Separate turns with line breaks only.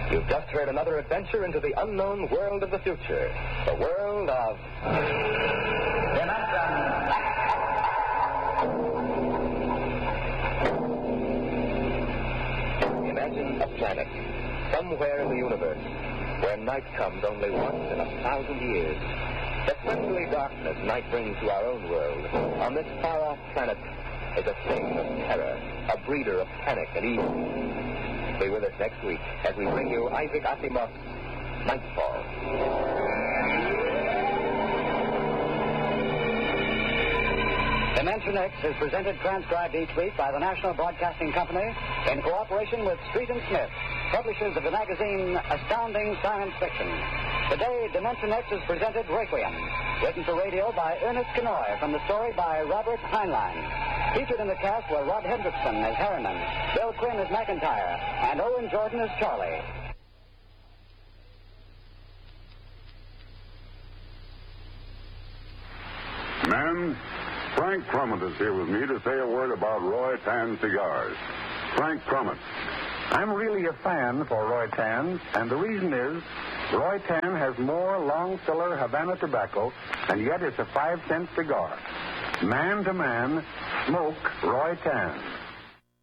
You've just heard another adventure into the unknown world of the future. The world of... Imagine a planet somewhere in the universe where night comes only once in 1,000 years. The friendly darkness night brings to our own world on this far-off planet is a thing of terror, a breeder of panic and evil. Be with us next week as we bring you Isaac Asimov's Nightfall.
Dimension X is presented transcribed each week by the National Broadcasting Company in cooperation with Street and Smith, publishers of the magazine Astounding Science Fiction. Today, Dimension X is presented Requiem, written for radio by Ernest Kenoy from the story by Robert Heinlein. Featured in the cast were Rod Hendrickson as Harriman, Bill Quinn as McIntyre, and Owen Jordan as Charlie.
Men, Frank Crummett is here with me to say a word about Roy Tan cigars. Frank Crummett.
I'm really a fan for Roy Tan, and the reason is Roy Tan has more long filler Havana tobacco, and yet it's a 5-cent cigar. Man to man, smoke Roy Tan.